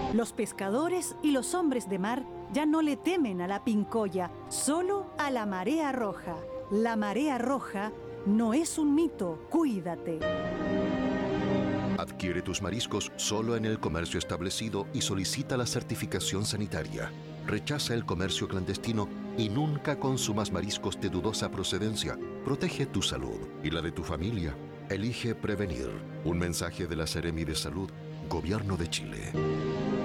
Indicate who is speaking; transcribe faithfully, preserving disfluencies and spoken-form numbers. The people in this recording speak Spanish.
Speaker 1: Los pescadores y los hombres de mar ya no le temen a la pincoya, solo a la marea roja. La marea roja no es un mito, cuídate.
Speaker 2: Adquiere tus mariscos solo en el comercio establecido y solicita la certificación sanitaria. Rechaza el comercio clandestino y nunca consumas mariscos de dudosa procedencia. Protege tu salud y la de tu familia. Elige prevenir. Un mensaje de la Seremi de Salud, Gobierno de Chile.